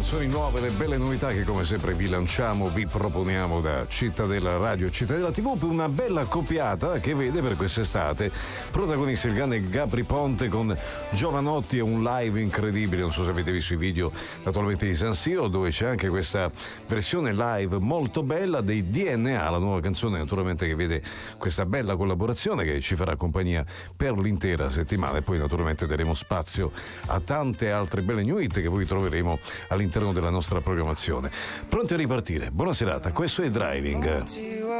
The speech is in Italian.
canzoni nuove, le belle novità che come sempre vi lanciamo, vi proponiamo da Cittadella Radio e Cittadella TV, per una bella accoppiata che vede per quest'estate protagonista il grande Gabry Ponte con Jovanotti e un live incredibile. Non so se avete visto i video naturalmente di San Siro, dove c'è anche questa versione live molto bella dei DNA, la nuova canzone naturalmente che vede questa bella collaborazione che ci farà compagnia per l'intera settimana, e poi naturalmente daremo spazio a tante altre belle new hit che poi troveremo all'interno della nostra programmazione. Pronti a ripartire? Buona serata, questo è Driving.